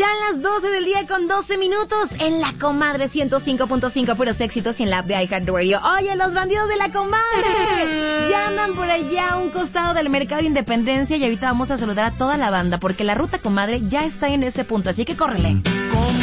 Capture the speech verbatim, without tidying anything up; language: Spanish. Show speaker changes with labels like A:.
A: Ya en las doce del día con doce minutos en La Comadre ciento cinco punto cinco, puros éxitos y en la app de iHeartRadio. Oye, los bandidos de La Comadre ya andan por allá a un costado del Mercado Independencia y ahorita vamos a saludar a toda la banda porque la ruta Comadre ya está en ese punto, así que córrele.
B: Como